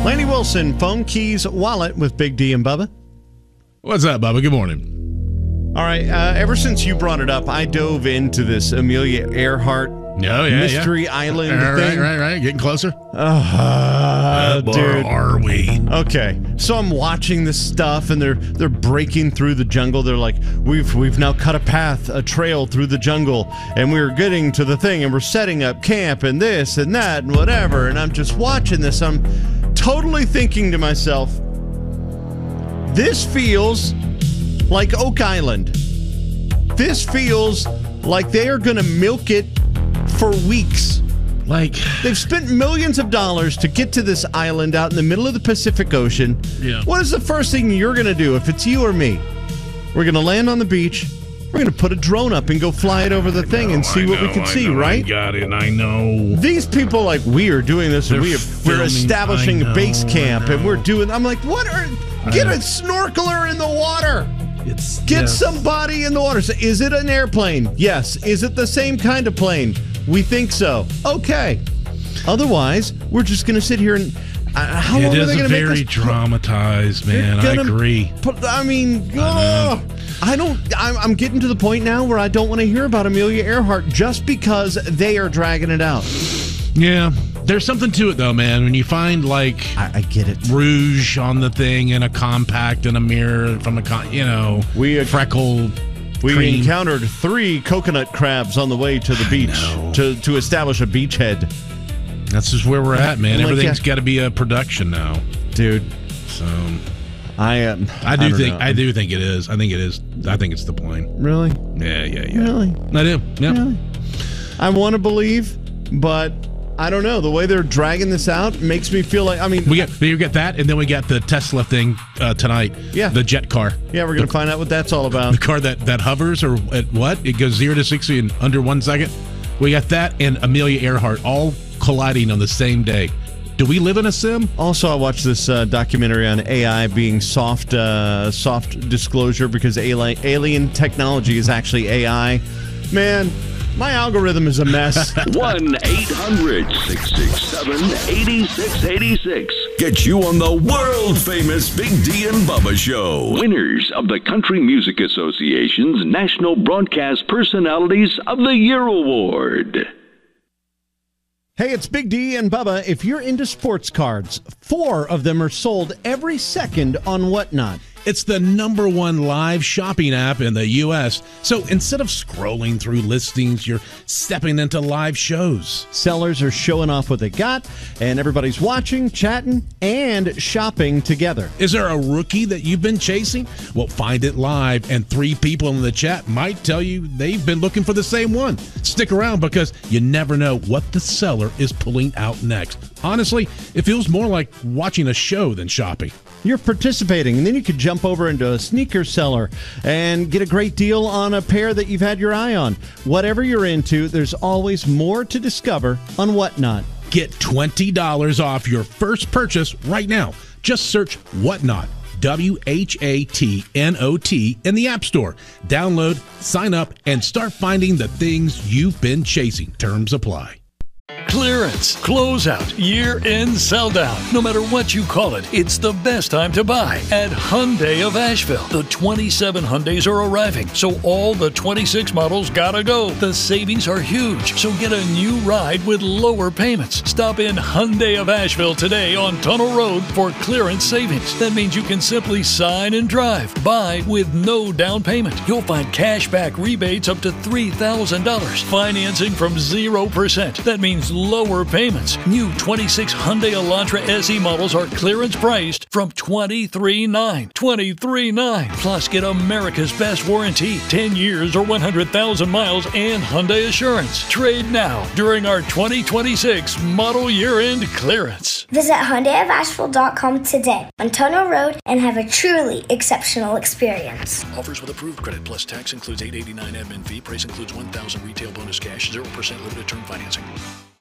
Lanny Wilson, phone, keys, wallet with Big D and Bubba. What's up, Bubba? Good morning. All right. Ever since you brought it up, I dove into this Amelia Earhart Mystery Island thing. Right. Getting closer. Dude. Are we? Okay. So I'm watching this stuff, and they're breaking through the jungle. They're like, we've now cut a trail through the jungle, and we're getting to the thing, and we're setting up camp, and this and that and whatever. And I'm just watching this. I'm totally thinking to myself, this feels like Oak Island. This feels like they are going to milk it for weeks. Like, they've spent millions of dollars to get to this island out in the middle of the Pacific Ocean. Yeah. What is the first thing you're going to do if it's you or me? We're going to land on the beach. We're going to put a drone up and go fly it over the thing and see what we can see, right? I got it. I know. These people are like, we are doing this, and we're establishing base camp, and we're doing. I'm like, get a snorkeler in the water. Get somebody in the water. So is it an airplane? Yes. Is it the same kind of plane? We think so. Okay. Otherwise, we're just going to sit here and. How long are they going to make us? It is very dramatized, man. I agree. I'm getting to the point now where I don't want to hear about Amelia Earhart just because they are dragging it out. Yeah. There's something to it, though, man. When you find, like, I get it. Rouge on the thing and a compact and a mirror from a, freckle. We encountered 3 coconut crabs on the way to the beach to establish a beachhead. That's just where we're at, man. Everything's got to be a production now, dude. So I do think it is. I think it is. I think it's the plane. Really? Yeah. Really? I do. Yeah. Really? I want to believe, but I don't know. The way they're dragging this out makes me feel like, we get that, and then we got the Tesla thing tonight. Yeah. The jet car. Yeah, we're going to find out what that's all about. The car that hovers, or at what? It goes 0 to 60 in under 1 second. We got that and Amelia Earhart all colliding on the same day. Do we live in a sim? Also, I watched this documentary on AI being soft disclosure because alien technology is actually AI. Man, my algorithm is a mess. 1-800-667-8686. Get you on the world-famous Big D and Bubba Show. Winners of the Country Music Association's National Broadcast Personalities of the Year Award. Hey, it's Big D and Bubba. If you're into sports cards, 4 of them are sold every second on Whatnot. It's the #1 live shopping app in the U.S. So instead of scrolling through listings, you're stepping into live shows. Sellers are showing off what they got, and everybody's watching, chatting, and shopping together. Is there a rookie that you've been chasing? Well, find it live, and 3 people in the chat might tell you they've been looking for the same one. Stick around because you never know what the seller is pulling out next. Honestly, it feels more like watching a show than shopping. You're participating, and then you could jump over into a sneaker seller and get a great deal on a pair that you've had your eye on. Whatever you're into, there's always more to discover on Whatnot. Get $20 off your first purchase right now. Just search Whatnot, WHATNOT, in the App Store. Download, sign up, and start finding the things you've been chasing. Terms apply. Clearance, closeout, year-end sell-down. No matter what you call it, it's the best time to buy at Hyundai of Asheville. The 27 Hyundais are arriving, so all the 26 models gotta go. The savings are huge, so get a new ride with lower payments. Stop in Hyundai of Asheville today on Tunnel Road for clearance savings. That means you can simply sign and drive. Buy with no down payment. You'll find cashback rebates up to $3,000. Financing from 0%. That means lower payments. New 26 Hyundai Elantra SE models are clearance priced from $23,900. $23,900. Plus, get America's best warranty, 10 years or 100,000 miles, and Hyundai Assurance. Trade now during our 2026 model year-end clearance. Visit HyundaiofAsheville.com today on Tunnel Road and have a truly exceptional experience. Offers with approved credit plus tax includes $889 admin fee. Price includes $1,000 retail bonus cash, 0% limited term financing.